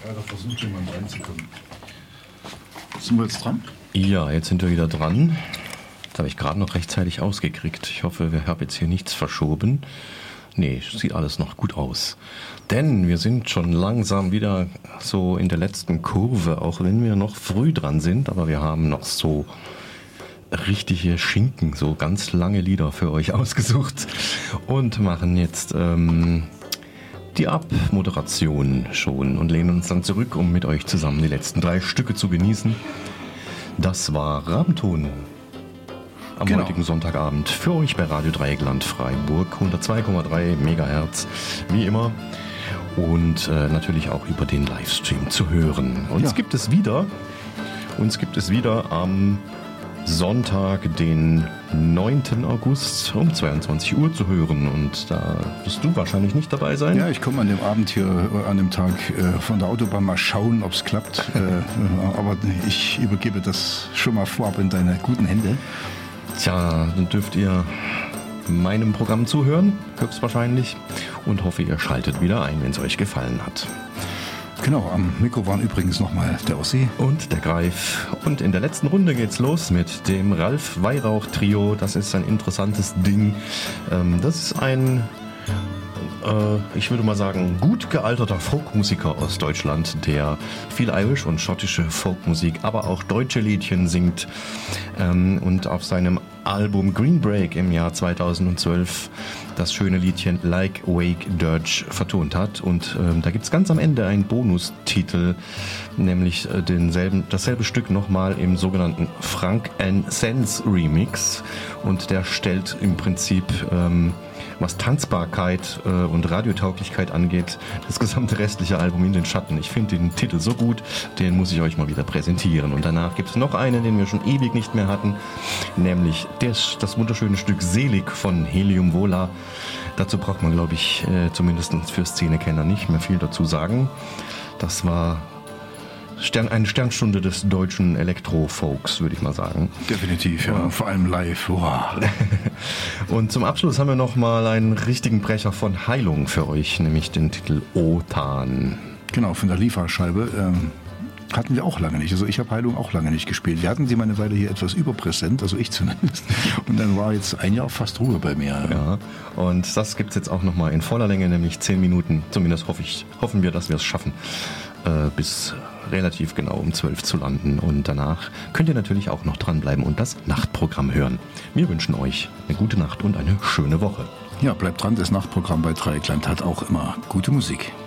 Da versucht jemand reinzukommen. Sind wir jetzt dran? Ja, jetzt sind wir wieder dran. Das habe ich gerade noch rechtzeitig ausgekriegt. Ich hoffe, wir haben jetzt hier nichts verschoben. Nee, sieht alles noch gut aus. Denn wir sind schon langsam wieder so in der letzten Kurve, auch wenn wir noch früh dran sind. Aber wir haben noch so richtige Schinken, so ganz lange Lieder für euch ausgesucht. Und machen jetzt die Abmoderation schon und lehnen uns dann zurück, um mit euch zusammen die letzten 3 Stücke zu genießen. Das war Rabenton am heutigen Sonntagabend für euch bei Radio Dreieckland Freiburg, 102,3 MHz, wie immer. Und natürlich auch über den Livestream zu hören. Uns gibt es wieder am Sonntag, den 9. August um 22 Uhr zu hören. Und da wirst du wahrscheinlich nicht dabei sein. Ja, ich komme an dem Abend hier, an dem Tag von der Autobahn mal schauen, ob es klappt. Aber ich übergebe das schon mal vorab in deine guten Hände. Tja, dann dürft ihr meinem Programm zuhören, höchstwahrscheinlich. Und hoffe, ihr schaltet wieder ein, wenn es euch gefallen hat. Genau, am Mikro waren übrigens nochmal der Ossi. Und der Greif. Und in der letzten Runde geht's los mit dem Ralf Weihrauch Trio. Das ist ein interessantes Ding. Das ist ein, ich würde mal sagen, gut gealterter Folkmusiker aus Deutschland, der viel Irish und schottische Folkmusik, aber auch deutsche Liedchen singt. Und auf seinem Album Green Break im Jahr 2012 das schöne Liedchen Like Wake Dirge vertont hat. Und da gibt es ganz am Ende einen Bonustitel, nämlich dasselbe Stück nochmal im sogenannten Frank & Sense Remix. Und der stellt im Prinzip, was Tanzbarkeit und Radiotauglichkeit angeht, das gesamte restliche Album in den Schatten. Ich finde den Titel so gut, den muss ich euch mal wieder präsentieren. Und danach gibt es noch einen, den wir schon ewig nicht mehr hatten, nämlich das wunderschöne Stück Selig von Helium Vola. Dazu braucht man, glaube ich, zumindest für Szenekenner nicht mehr viel dazu sagen. Das war eine Sternstunde des deutschen Elektro-Folks, würde ich mal sagen. Definitiv, ja. Vor allem live. Wow. Und zum Abschluss haben wir noch mal einen richtigen Brecher von Heilung für euch, nämlich den Titel Otan. Genau, von der Lieferscheibe. Hatten wir auch lange nicht. Also ich habe Heilung auch lange nicht gespielt. Wir hatten sie mal eine Weile hier etwas überpräsent, also ich zumindest. Und dann war jetzt ein Jahr fast Ruhe bei mir. Ja, und das gibt es jetzt auch nochmal in voller Länge, nämlich 10 Minuten. Zumindest hoffen wir, dass wir es schaffen, bis relativ genau um 12 zu landen. Und danach könnt ihr natürlich auch noch dranbleiben und das Nachtprogramm hören. Wir wünschen euch eine gute Nacht und eine schöne Woche. Ja, bleibt dran. Das Nachtprogramm bei Dreieckland hat auch immer gute Musik.